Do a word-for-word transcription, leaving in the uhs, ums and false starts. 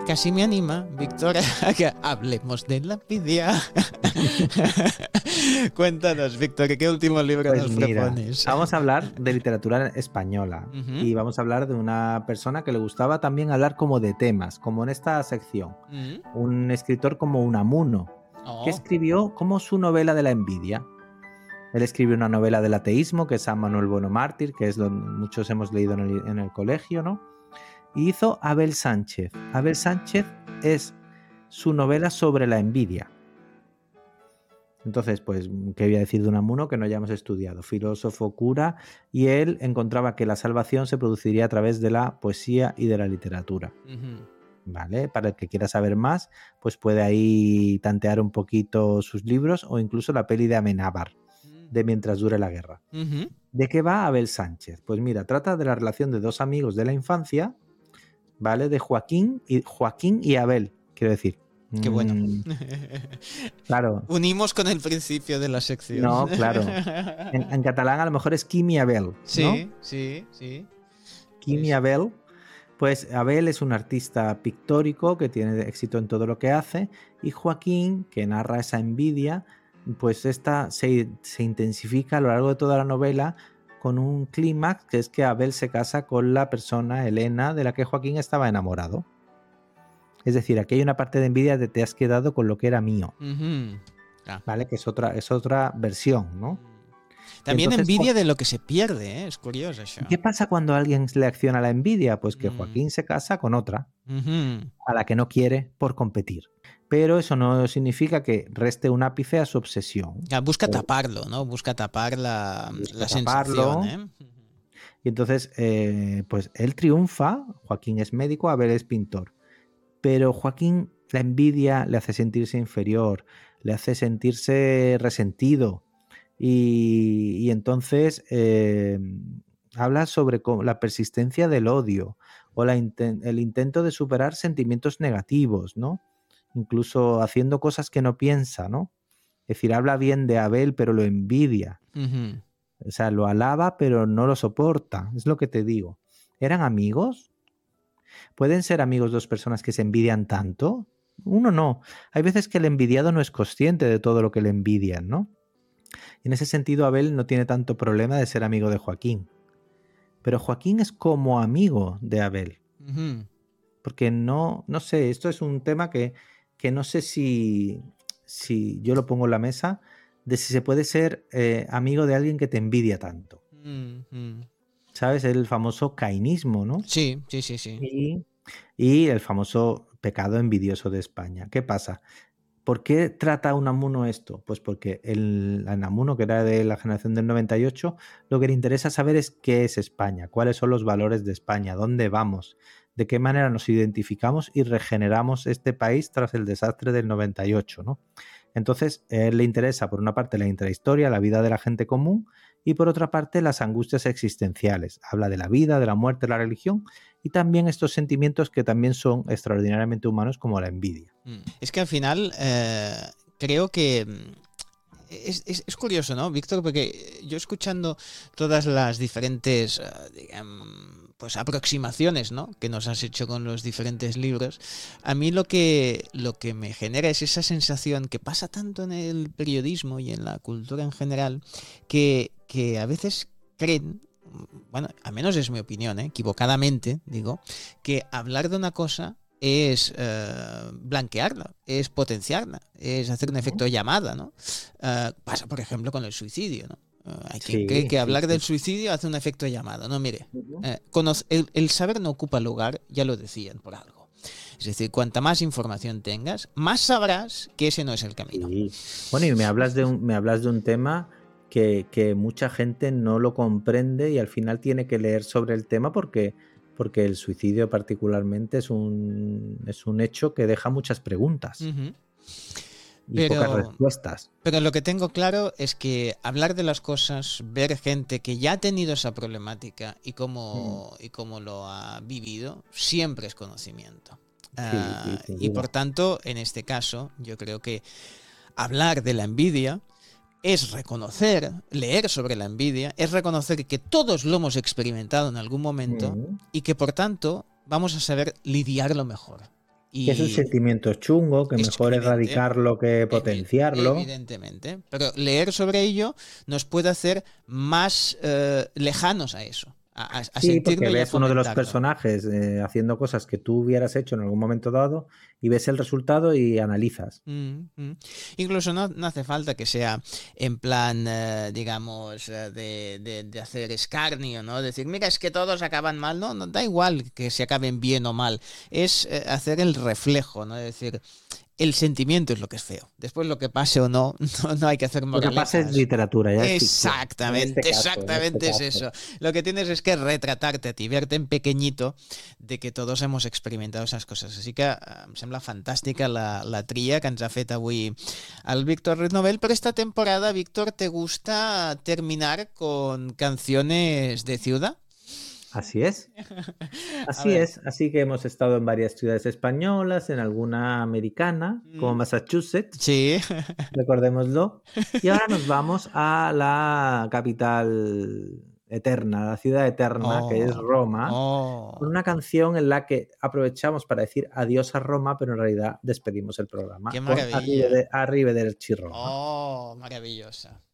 casi me anima, Víctor, a que hablemos de la envidia. Cuéntanos, Víctor, ¿qué último libro Pues nos mira, propones? vamos a hablar de literatura española Uh-huh. y vamos a hablar de una persona que le gustaba también hablar como de temas, como en esta sección. Uh-huh. Un escritor como Unamuno, Oh. que escribió como su novela de la envidia. Él escribió una novela del ateísmo, que es San Manuel Bueno Mártir, que es lo que muchos hemos leído en el, en el colegio, ¿no? Y hizo Abel Sánchez. Abel Sánchez es su novela sobre la envidia. Entonces, pues, ¿qué voy a decir de Unamuno que no hayamos estudiado? Filósofo, cura, y él encontraba que la salvación se produciría a través de la poesía y de la literatura. Uh-huh. ¿Vale? Para el que quiera saber más, pues puede ahí tantear un poquito sus libros o incluso la peli de Amenábar, de Mientras dure la guerra. Uh-huh. ¿De qué va Abel Sánchez? Pues mira, trata de la relación de dos amigos de la infancia, ¿vale? De Joaquín y, Joaquín y Abel, quiero decir. Qué bueno. Mm, claro. Unimos con el principio de la sección. No, claro. En, en catalán a lo mejor es Quim y Abel, ¿no? Sí, sí, sí. Quim y Abel. Pues Abel es un artista pictórico que tiene éxito en todo lo que hace, y Joaquín, que narra esa envidia, pues esta se, se intensifica a lo largo de toda la novela con un clímax, que es que Abel se casa con la persona, Elena, de la que Joaquín estaba enamorado. Es decir, aquí hay una parte de envidia de te has quedado con lo que era mío. Uh-huh. Ah. ¿Vale? Que es otra, es otra versión, ¿no? También entonces, envidia de lo que se pierde, ¿eh? Es curioso eso. ¿Qué pasa cuando alguien le acciona la envidia? Pues que Mm. Joaquín se casa con otra, Uh-huh. a la que no quiere por competir. Pero eso no significa que reste un ápice a su obsesión. Ya, busca Pero, taparlo, ¿no? Busca tapar la, busca la taparlo, sensación, ¿eh? Y entonces, eh, pues él triunfa. Joaquín es médico, Abel es pintor. Pero Joaquín, la envidia le hace sentirse inferior, le hace sentirse resentido. Y, y entonces eh, habla sobre la persistencia del odio o la inten- el intento de superar sentimientos negativos, ¿no? Incluso haciendo cosas que no piensa, ¿no? Es decir, habla bien de Abel, pero lo envidia. Uh-huh. O sea, lo alaba, pero no lo soporta. Es lo que te digo. ¿Eran amigos? ¿Pueden ser amigos dos personas que se envidian tanto? Uno no. Hay veces que el envidiado no es consciente de todo lo que le envidian, ¿no? En ese sentido, Abel no tiene tanto problema de ser amigo de Joaquín. Pero Joaquín es como amigo de Abel. Uh-huh. Porque no, no sé, esto es un tema que, que no sé si, si yo lo pongo en la mesa, de si se puede ser eh, amigo de alguien que te envidia tanto. Uh-huh. ¿Sabes? El famoso cainismo, ¿no? Sí, sí, sí, sí. Y, y el famoso pecado envidioso de España. ¿Qué pasa? ¿Por qué trata Unamuno esto? Pues porque el Unamuno, que era de la generación del noventa y ocho, lo que le interesa saber es qué es España, cuáles son los valores de España, dónde vamos, de qué manera nos identificamos y regeneramos este país tras el desastre del noventa y ocho, ¿no? Entonces, a él le interesa, por una parte, la intrahistoria, la vida de la gente común, y por otra parte, las angustias existenciales. Habla de la vida, de la muerte, de la religión, y también estos sentimientos que también son extraordinariamente humanos, como la envidia. Es que al final eh, creo que es, es, es curioso, ¿no, Víctor? Porque yo escuchando todas las diferentes uh, digamos, pues aproximaciones, ¿no?, que nos has hecho con los diferentes libros, a mí lo que, lo que me genera es esa sensación que pasa tanto en el periodismo y en la cultura en general, que, que a veces creen, bueno, al menos es mi opinión, ¿eh?, equivocadamente, digo, que hablar de una cosa es uh, blanquearla, es potenciarla, es hacer un efecto de llamada, ¿no? Uh, pasa, por ejemplo, con el suicidio, ¿no? Uh, hay quien Sí, cree que sí, hablar sí. del suicidio hace un efecto de llamada. No, mire, eh, conoce, el, el saber no ocupa lugar, ya lo decían por algo. Es decir, cuanta más información tengas, más sabrás que ese no es el camino. Sí. Bueno, y me hablas de un, me hablas de un tema que, que mucha gente no lo comprende y al final tiene que leer sobre el tema porque, porque el suicidio particularmente es un, es un hecho que deja muchas preguntas. Uh-huh. Y pero, pocas respuestas. Pero lo que tengo claro es que hablar de las cosas, ver gente que ya ha tenido esa problemática y cómo, mm. y cómo lo ha vivido, siempre es conocimiento. Sí, uh, sí, y por tanto, en este caso, yo creo que hablar de la envidia es reconocer, leer sobre la envidia, es reconocer que todos lo hemos experimentado en algún momento mm. y que por tanto vamos a saber lidiarlo mejor. Que es un Y sentimiento chungo, que es mejor evidente, erradicarlo que evi- potenciarlo. evidentemente. Pero leer sobre ello nos puede hacer más eh, lejanos a eso, a, a- a Sí, porque sentirlo y a ves uno de los fomentarlo. personajes eh, haciendo cosas que tú hubieras hecho en algún momento dado y ves el resultado y analizas. Mm, mm. Incluso no, no hace falta que sea en plan, eh, digamos, eh, de, de- de hacer escarnio, ¿no? Decir, mira, es que todos acaban mal. No, no da igual que se acaben bien o mal. Es eh, hacer el reflejo, ¿no? Es decir, el sentimiento es lo que es feo. Después lo que pase o no, no, no hay que hacer Lo que pasa es moralejas. literatura, ya es ficción. En este Exactamente, caso, en este exactamente es caso. eso. Lo que tienes es que retratarte a ti, verte en pequeñito, de que todos hemos experimentado esas cosas. Així que eh, em sembla fantàstica la, la tria que ens ha fet avui el Víctor Ritnovel, pero esta temporada, Víctor, ¿te gusta terminar con canciones de ciudad? Así es. A Así ver. es. Así que hemos estado en varias ciudades españolas, en alguna americana, como Mm, Massachusetts, sí. recordémoslo. Y ahora nos vamos a la capital eterna, la ciudad eterna, que es Oh, Roma, con oh, una canción en la que aprovechamos para decir adiós a Roma, pero en realidad despedimos el programa qué con maravilla. Arriveder- Arrivederci Roma. Oh, maravillosa.